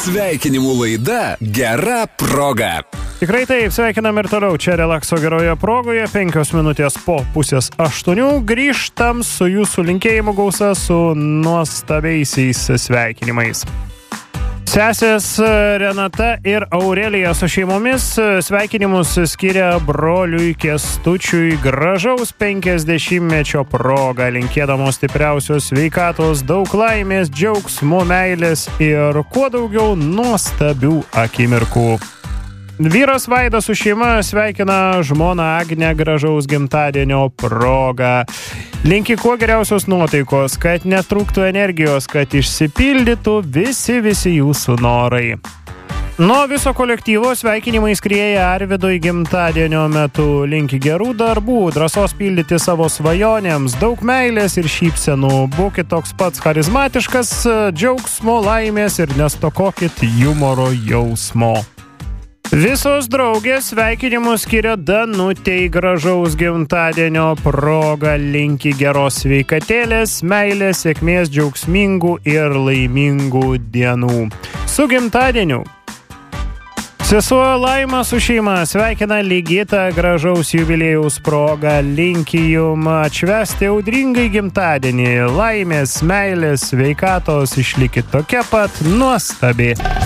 Sveikinimų laida Gera proga. Tikrai taip, sveikinam ir toliau. Čia Relakso geroje progoje, 5 minutės po 7:30. Grįžtam su jūsų linkėjimų gausa, su nuostabiaisiais sveikinimais. Sesės Renata ir Aurelija su šeimomis sveikinimus skiria broliui Kęstučiui gražaus 50-mečio progą, linkėdamos stipriausios sveikatos, daug laimės, džiaugsmo, meilės ir kuo daugiau nuostabių akimirkų. Vyras Vaidas su šeima sveikina žmoną Agnę gražaus gimtadienio progą. Linki kuo geriausios nuotaikos, kad netrūktų energijos, kad išsipildytų visi jūsų norai. Nuo viso kolektyvo sveikinimai skrieja Arvidui gimtadienio metu. Linki gerų darbų, drąsos pildyti savo svajonėms, daug meilės ir šypsenų. Būkit toks pats charizmatiškas, džiaugsmo, laimės ir nestokokit humoro jausmo. Visos draugės sveikinimus skiria Danutei gražaus gimtadienio proga, linki geros sveikatėlės, meilės, sėkmės, džiaugsmingų ir laimingų dienų. Su gimtadieniu! Sesuo Laima su šeima sveikina Ligitą gražaus jubiliejaus proga, linki jum atšvęsti audringai gimtadienį, laimės, meilės, sveikatos, išlikit tokia pat nuostabi.